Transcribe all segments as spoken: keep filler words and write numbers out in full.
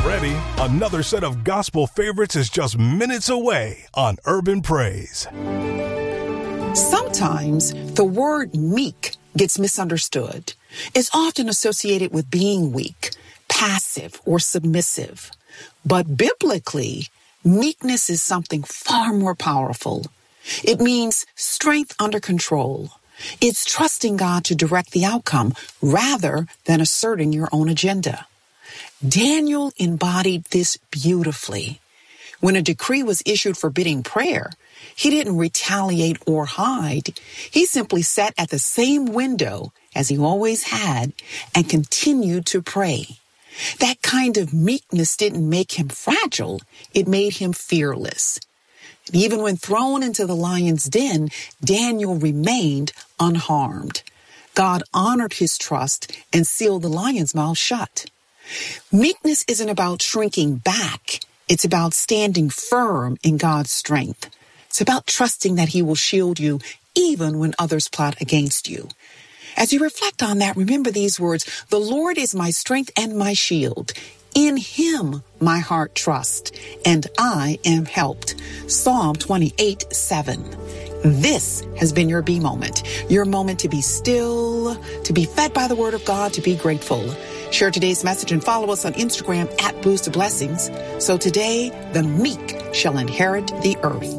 ready. Another set of gospel favorites is just minutes away on Urban Praise. Sometimes the word meek gets misunderstood. It's often associated with being weak, passive, or submissive. But biblically, meekness is something far more powerful. It means strength under control. It's trusting God to direct the outcome rather than asserting your own agenda. Daniel embodied this beautifully. When a decree was issued forbidding prayer, he didn't retaliate or hide. He simply sat at the same window as he always had and continued to pray. That kind of meekness didn't make him fragile. It made him fearless. And even when thrown into the lion's den, Daniel remained unharmed. God honored his trust and sealed the lion's mouth shut. Meekness isn't about shrinking back. It's about standing firm in God's strength. It's about trusting that he will shield you even when others plot against you. As you reflect on that, remember these words: the Lord is my strength and my shield. In him my heart trusts, and I am helped. Psalm twenty-eight seven. This has been your B moment, your moment to be still, to be fed by the word of God, to be grateful. Share today's message and follow us on Instagram at Blues to Blessings. So today, the meek shall inherit the earth.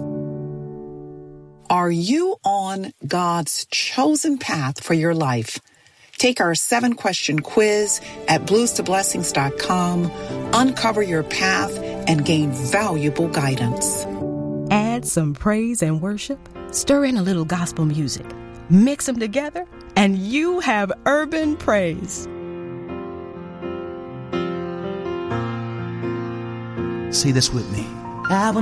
Are you on God's chosen path for your life? Take our seven-question quiz at blues to blessings dot com. Uncover your path and gain valuable guidance. Add some praise and worship. Stir in a little gospel music. Mix them together, and you have Urban Praise. Say this with me. I will